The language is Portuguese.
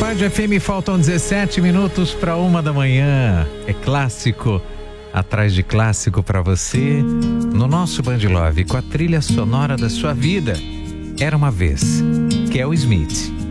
Band FM, faltam 17 minutos para 1h. É clássico atrás de clássico para você no nosso Band Love, com a trilha sonora da sua vida. Era uma vez, Kel Smith.